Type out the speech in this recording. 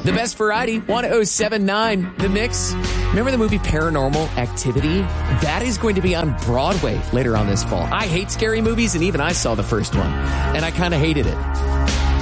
The best variety, 1079 The Mix. Remember the movie Paranormal Activity? That is going to be on Broadway later on this fall. I hate scary movies, and even I saw the first one, and I kind of hated it.